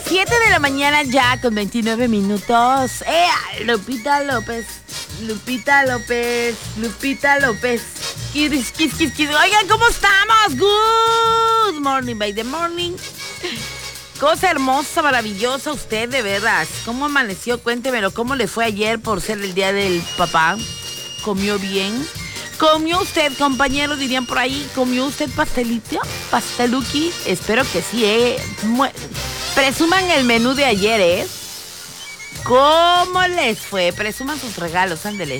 7 de la mañana ya con 29 minutos. Lupita López. Kiss. Oigan, ¿cómo estamos? Good morning by the morning. Cosa hermosa, maravillosa usted, de veras. ¿Cómo amaneció? Cuéntemelo. ¿Cómo le fue ayer por ser el día del papá? ¿Comió bien? ¿Comió usted, compañero, dirían por ahí? ¿Comió usted pastelito? ¿Pasteluki? Espero que sí, Presuman el menú de ayer, ¿Cómo les fue? Presuman sus regalos, ándele.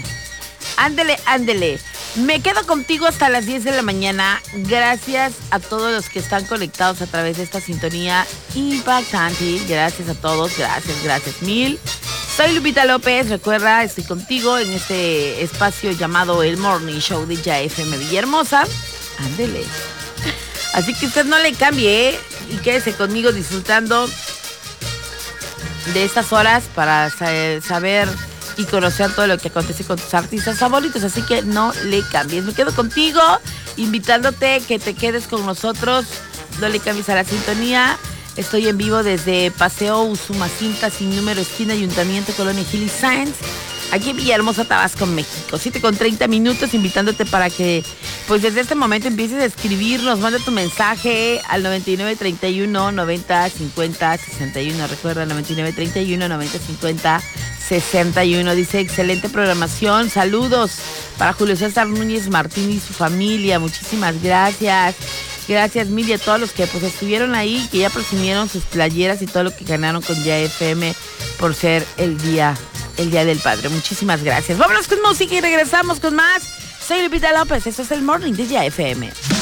Me quedo contigo hasta las 10 de la mañana. Gracias a todos los que están conectados a través de esta sintonía impactante. Gracias a todos, gracias mil. Soy Lupita López, recuerda, estoy contigo en este espacio llamado El Morning Show de Ya FM Villahermosa. Ándele. Así que usted no le cambie, y quédese conmigo disfrutando de estas horas para saber y conocer todo lo que acontece con tus artistas favoritos. Así que no le cambies. Me quedo contigo, invitándote que te quedes con nosotros. No le cambies a la sintonía. Estoy en vivo desde Paseo Usumacinta, sin número, esquina, Ayuntamiento, Colonia Gil y Sáenz, aquí en Villahermosa, Tabasco, México. 7:30 minutos, invitándote para que, pues desde este momento empieces a escribirnos, manda tu mensaje al 9931 90 50 61. Recuerda, 9931 90 50 61. Dice, excelente programación. Saludos para Julio César Núñez Martín y su familia. Muchísimas gracias. Gracias, mil, y a todos los que pues estuvieron ahí, que ya presumieron sus playeras y todo lo que ganaron con Ya FM por ser el día del padre. Muchísimas gracias. Vámonos con música y regresamos con más. Soy Lupita López, esto es El Morning de Ya FM.